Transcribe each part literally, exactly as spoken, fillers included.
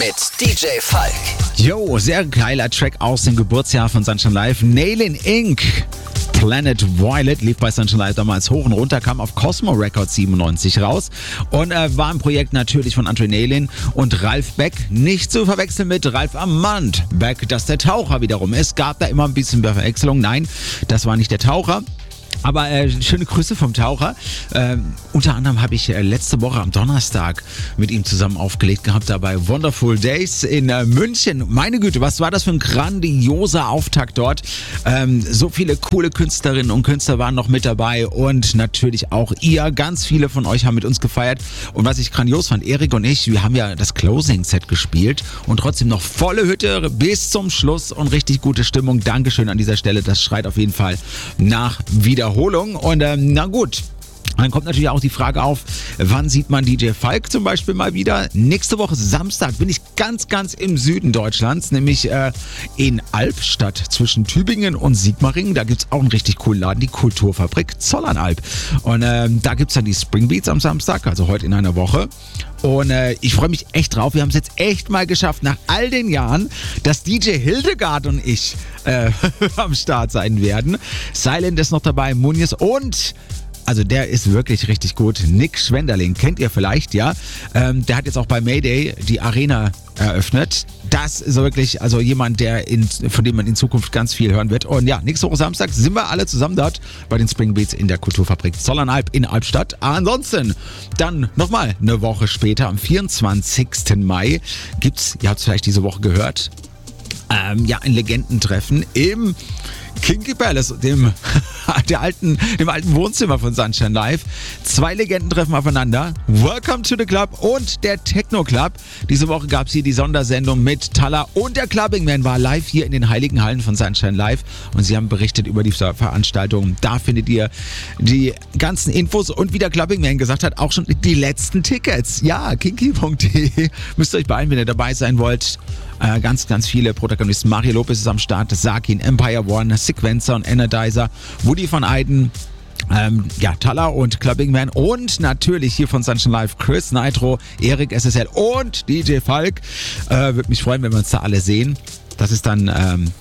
mit D J Falk. Jo, sehr geiler Track aus dem Geburtsjahr von Sunshine Live. Nailin Incorporated. Planet Violet lief bei Sunshine Live damals hoch und runter, kam auf Cosmo Records siebenundneunzig raus und äh, war ein Projekt natürlich von Andre Nailin und Ralf Beck. Nicht zu verwechseln mit Ralf Amand Beck, das der Taucher wiederum ist. Es gab da immer ein bisschen Verwechslung. Nein, das war nicht der Taucher. Aber äh, schöne Grüße vom Taucher. Äh, unter anderem habe ich äh, letzte Woche am Donnerstag mit ihm zusammen aufgelegt gehabt, da bei Wonderful Days in äh, München. Meine Güte, was war das für ein grandioser Auftakt dort. Ähm, so viele coole Künstlerinnen und Künstler waren noch mit dabei und natürlich auch ihr. Ganz viele von euch haben mit uns gefeiert. Und was ich grandios fand, Erik und ich, wir haben ja das Closing-Set gespielt und trotzdem noch volle Hütte bis zum Schluss und richtig gute Stimmung. Dankeschön an dieser Stelle. Das schreit auf jeden Fall nach Wiederholung. Und ähm, na gut, dann kommt natürlich auch die Frage auf, wann sieht man D J Falk zum Beispiel mal wieder? Nächste Woche Samstag bin ich ganz, ganz im Süden Deutschlands, nämlich äh, in Albstadt zwischen Tübingen und Sigmaringen. Da gibt es auch einen richtig coolen Laden, die Kulturfabrik Zollernalb. Und äh, da gibt es dann die Spring Beats am Samstag, also heute in einer Woche. Und äh, ich freue mich echt drauf. Wir haben es jetzt echt mal geschafft, nach all den Jahren, dass D J Hildegard und ich äh, am Start sein werden. Silent ist noch dabei, Muniz und... Also der ist wirklich richtig gut. Nick Schwenderling, kennt ihr vielleicht, ja? Ähm, der hat jetzt auch bei Mayday die Arena eröffnet. Das ist wirklich also jemand, der in, von dem man in Zukunft ganz viel hören wird. Und ja, nächste Woche Samstag sind wir alle zusammen dort bei den Spring Beats in der Kulturfabrik Zollernalb in Albstadt. Ansonsten dann nochmal eine Woche später, am vierundzwanzigsten Mai, gibt's, ihr habt es vielleicht diese Woche gehört, ähm, ja, ein Legendentreffen im Kinky Palace, dem, der alten, dem alten Wohnzimmer von Sunshine Live. Zwei Legenden treffen aufeinander. Welcome to the Club und der Techno Club. Diese Woche gab es hier die Sondersendung mit Talla und der Clubbing Man war live hier in den heiligen Hallen von Sunshine Live und sie haben berichtet über die Veranstaltung. Da findet ihr die ganzen Infos und wie der Clubbing Man gesagt hat, auch schon die letzten Tickets. Ja, kinky punkt de. Müsst ihr euch beeilen, wenn ihr dabei sein wollt. Äh, ganz, ganz viele Protagonisten. Mario Lopez ist am Start, Sakin, Empire One, Sequencer und Energizer, Woody von Eyden, ähm, ja, Talla und Clubbing Man und natürlich hier von Sunshine Live Chris Nitro, Erik S S L und D J Falk. Äh, würde mich freuen, wenn wir uns da alle sehen. Das ist dann ähm,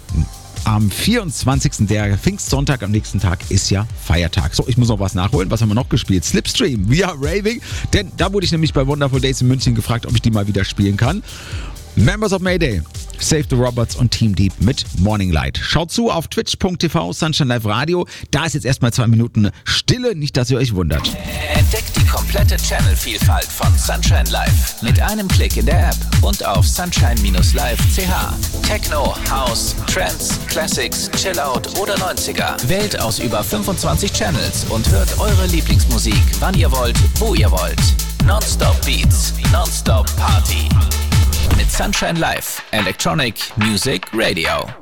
am vierundzwanzigsten der Pfingstsonntag, am nächsten Tag ist ja Feiertag. So, ich muss noch was nachholen. Was haben wir noch gespielt? Slipstream, We Are Raving. Denn da wurde ich nämlich bei Wonderful Days in München gefragt, ob ich die mal wieder spielen kann. Members of Mayday, Save the Robots und Team Deep mit Morning Light. Schaut zu auf twitch punkt tv, Sunshine Live Radio. Da ist jetzt erstmal zwei Minuten Stille, nicht, dass ihr euch wundert. Entdeckt die komplette Channel-Vielfalt von Sunshine Live mit einem Klick in der App und auf sunshine Live punkt c h. Techno, House, Trance, Classics, Chillout oder neunziger. Wählt aus über fünfundzwanzig Channels und hört eure Lieblingsmusik, wann ihr wollt, wo ihr wollt. Nonstop Beats, Nonstop Party. Mit Sunshine Live, Electronic Music Radio.